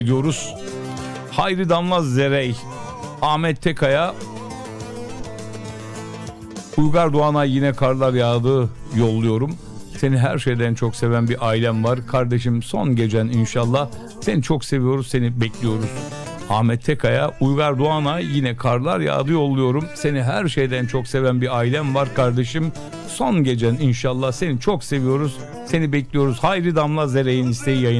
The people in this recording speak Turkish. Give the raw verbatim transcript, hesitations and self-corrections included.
diyoruz. Hayri Damla Zerey, Ahmet Tekaya, Uygar Doğan'a yine karlar yağdı yolluyorum. Seni her şeyden çok seven bir ailem var. Kardeşim son gecen inşallah. Seni çok seviyoruz, seni bekliyoruz. Ahmet Tekaya, Uygar Doğan'a yine karlar yağdı yolluyorum. Seni her şeyden çok seven bir ailem var kardeşim. Son gecen inşallah, seni çok seviyoruz, seni bekliyoruz. Hayri Damla Zerey'in isteği yayın.